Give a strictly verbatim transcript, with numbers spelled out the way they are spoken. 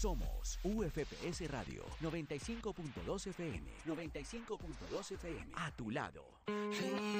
Somos U F P S Radio noventa y cinco punto dos F M. noventa y cinco punto dos F M. A tu lado.